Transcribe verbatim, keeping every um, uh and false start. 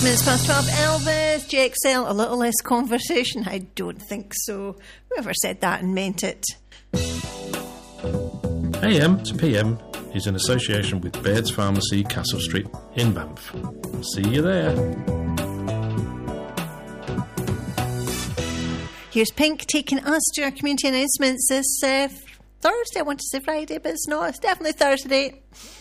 Minutes past twelve, Elvis, J X L, a little less conversation. I don't think so. Whoever said that and meant it. A M to P M is in association with Baird's Pharmacy, Castle Street in Banff. See you there. Here's Pink taking us to our community announcements this uh, Thursday. I want to say Friday, but it's not. It's definitely Thursday.